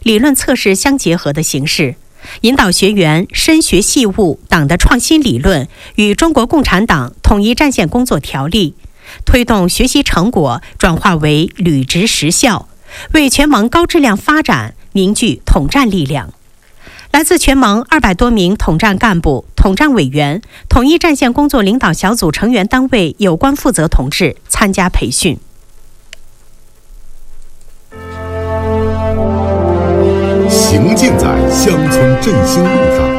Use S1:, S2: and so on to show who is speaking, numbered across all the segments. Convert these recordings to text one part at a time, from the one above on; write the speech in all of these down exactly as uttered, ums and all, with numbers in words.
S1: 理论测试相结合的形式，引导学员深学细悟党的创新理论与中国共产党统一战线工作条例，推动学习成果转化为履职实效，为全盟高质量发展凝聚统战力量。来自全盟二百多名统战干部、统战委员、统一战线工作领导小组成员单位有关负责同志参加培训。
S2: 行进在乡村振兴路上。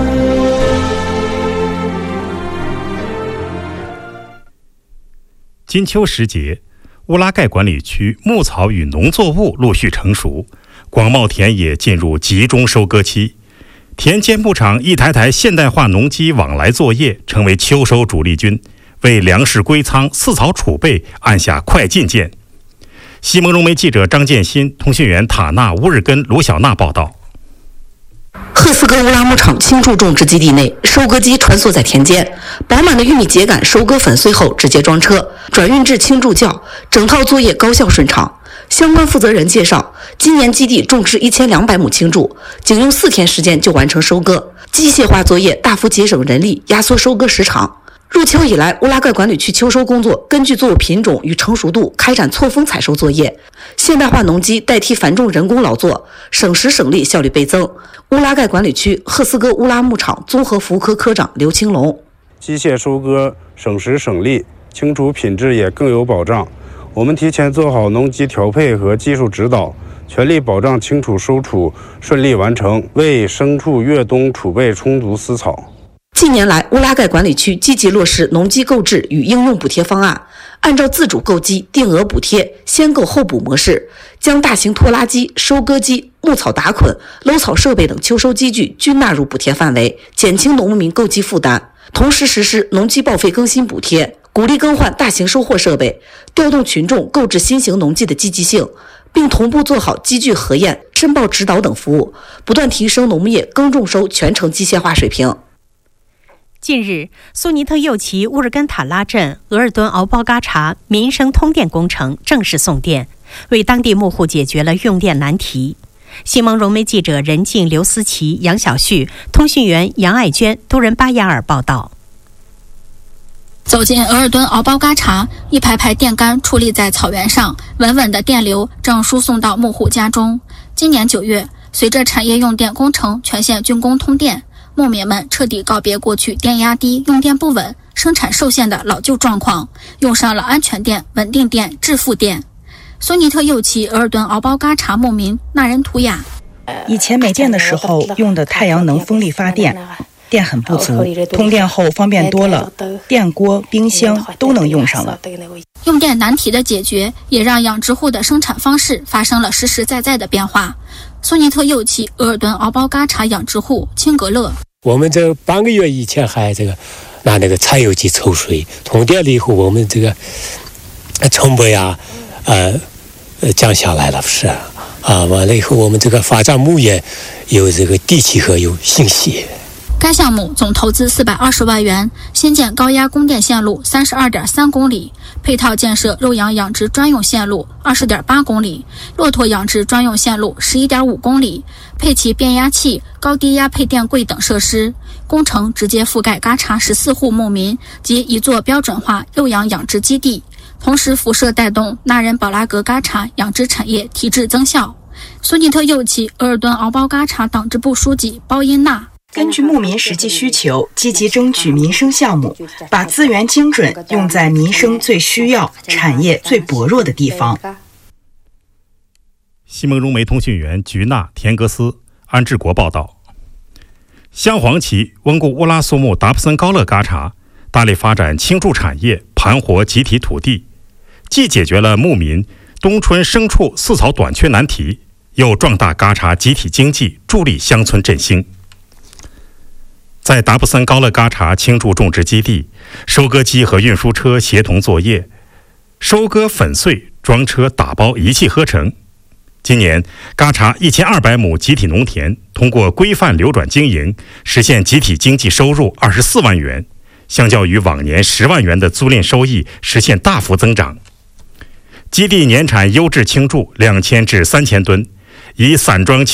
S3: 金秋时节，乌拉盖管理区牧草与农作物陆续成熟，广袤田野进入集中收割期。田间牧场一台台现代化农机往来作业，成为秋收主力军，为粮食归仓、饲草储备按下快进键。西蒙融媒记者张建新、通讯员塔纳、乌日根、卢小娜报道。
S4: 赫斯格乌拉牧场青树种植基地内，收割机穿梭在田间，饱满的玉米秸秆收割粉碎后直接装车，转运至青助窖，整套作业高效顺畅。相关负责人介绍，今年基地种植一千两百亩青助，仅用四天时间就完成收割，机械化作业大幅节省人力，压缩收割时长。入秋以来，乌拉盖管理区秋收工作根据作物品种与成熟度开展错峰采收作业，现代化农机代替繁重人工劳作，省时省力，效率倍增。乌拉盖管理区赫斯戈乌拉牧场综合服务科科长刘青龙：
S5: 机械收割省时省力，青储品质也更有保障。我们提前做好农机调配和技术指导，全力保障青储收储顺利完成，为牲畜越冬储备充足饲草。
S4: 近年来，乌拉盖管理区积极落实农机购置与应用补贴方案，按照自主购机、定额补贴、先购后补模式，将大型拖拉机、收割机、牧草打捆、搂草设备等秋收机具均纳入补贴范围，减轻农民购机负担。同时实施农机报废更新补贴，鼓励更换大型收获设备，调动群众购置新型农机的积极性，并同步做好机具核验、申报指导等服务，不断提升农牧业耕种收全程机械化水平。
S1: 近日，苏尼特右旗乌日根塔拉镇额尔敦敖包嘎查民生通电工程正式送电，为当地牧户解决了用电难题。西蒙融媒记者任静、刘思琪、杨小旭，通讯员杨爱娟，都人巴雅尔报道。
S6: 走进额尔敦敖包嘎查，一排排电杆矗立在草原上，稳稳的电流正输送到牧户家中。今年九月，随着产业用电工程全线竣工通电，牧民们彻底告别过去电压低、用电不稳、生产受限的老旧状况，用上了安全电、稳定电、致富电。苏尼特右旗额尔敦敖包嘎查牧民纳人图雅：
S7: 以前没电的时候用的太阳能风力发电，电很不足，通电后方便多了，电锅、冰箱都能用上了。
S6: 用电难题的解决，也让养殖户的生产方式发生了实实在在的变化。苏尼特右旗额尔敦敖包嘎查养殖户青格勒：
S8: 我们这半个月以前还这个拿那个柴油机抽水，通电了以后，我们这个成本呀，呃，降下来了，不是啊？完了以后，我们这个发展牧业有这个地气和有信息。
S6: 该项目总投资四百二十万元，新建高压供电线路三十二点三公里，配套建设肉羊养殖专用线路二十点八公里，骆驼养殖专用线路十一点五公里，配齐变压器、高低压配电柜等设施。工程直接覆盖嘎查十四户牧民及一座标准化肉羊养殖基地，同时辐射带动纳人保拉格嘎查养殖产业提质增效。苏尼特右旗额尔敦敖包嘎查党支部书记包因娜：
S7: 根据牧民实际需求，积极争取民生项目，把资源精准用在民生最需要、产业最薄弱的地方。
S3: 西蒙融媒通讯员菊娜、田格斯、安志国报道。镶黄旗温故乌拉苏木达普森高勒嘎查大力发展青助产业，盘活集体土地，既解决了牧民冬春牲畜饲草短缺难题，又壮大嘎查集体经济，助力乡村振兴。在达布森高勒嘎查青助种植基地，收割机和运输车协同作业，收割、粉碎、装车、打包一气呵成。今年，嘎查一千二百亩集体农田通过规范流转经营，实现集体经济收入二十四万元，相较于往年十万元的租赁收益，实现大幅增长。基地年产优质青助两千至三千吨，以散装